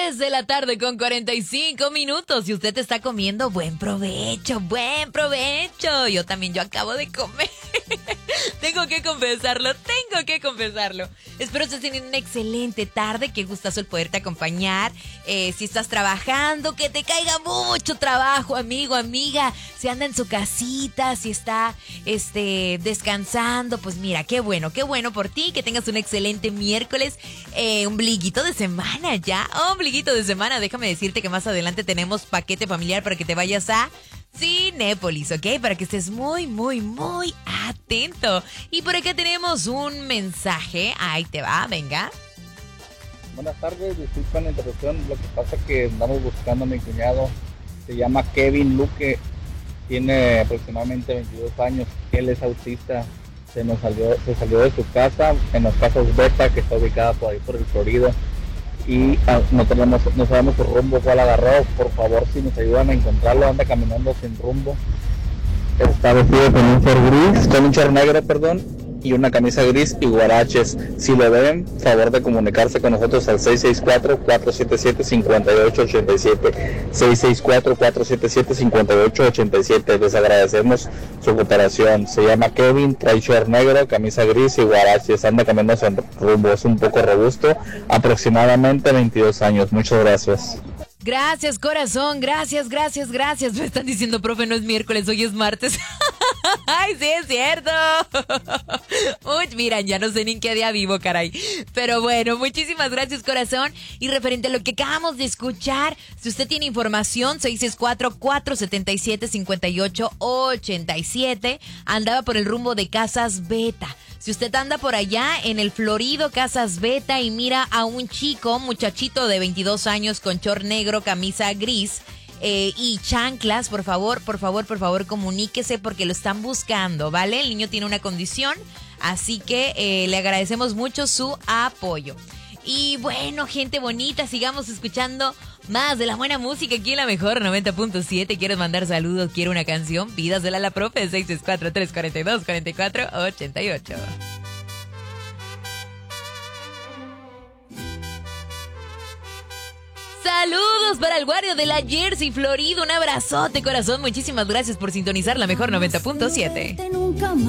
3 de la tarde con 45 minutos. Y usted está comiendo, buen provecho, buen provecho. Yo también, yo acabo de comer. Tengo que confesarlo. Espero estés teniendo una excelente tarde. Qué gustazo el poderte acompañar. Si estás trabajando, que te caiga mucho trabajo, amigo, amiga. Si anda en su casita, si está descansando, pues mira, qué bueno por ti. Que tengas un excelente miércoles. Ombliguito de semana ya. Ombliguito de semana. Déjame decirte que más adelante tenemos paquete familiar para que te vayas a Cinépolis, ¿ok? Para que estés muy, muy, muy atento. Y por acá tenemos un mensaje. Ahí te va, venga. Buenas tardes, disculpen la interrupción. Lo que pasa es que andamos buscando a mi cuñado. Se llama Kevin Luque. Tiene aproximadamente 22 años. Él es autista. Se salió de su casa en las casas Beta, que está ubicada por ahí por el Florido. Y no sabemos su rumbo, cuál agarró. Por favor, si nos ayudan a encontrarlo, anda caminando sin rumbo. Está vestido con un short negro, y una camisa gris y guaraches. Si lo ven, favor de comunicarse con nosotros al 664-477-5887. 664-477-5887. Les agradecemos su cooperación. Se llama Kevin, trae short negro, camisa gris y guaraches. Anda caminando sin rumbo, es un poco robusto, aproximadamente 22 años. Muchas gracias. Gracias, corazón, gracias. Me están diciendo, profe, no es miércoles, hoy es martes. Ay, sí, es cierto. Uy, miran, ya no sé ni en qué día vivo, caray. Pero bueno, muchísimas gracias, corazón. Y referente a lo que acabamos de escuchar, si usted tiene información, 664-477-5887. Andaba por el rumbo de Casas Beta. Si usted anda por allá en el Florido, Casas Beta, y mira a un muchachito de 22 años con short negro, camisa gris y chanclas, por favor, comuníquese porque lo están buscando, ¿vale? El niño tiene una condición, así que le agradecemos mucho su apoyo. Y bueno, gente bonita, sigamos escuchando más de la buena música aquí en la mejor 90.7. ¿Quieres mandar saludos? ¿Quiere una canción? Pídasela a la profe, 664-342-4488. Saludos para el guardia de la Jersey, Florida. Un abrazote, corazón. Muchísimas gracias por sintonizar la mejor 90.7.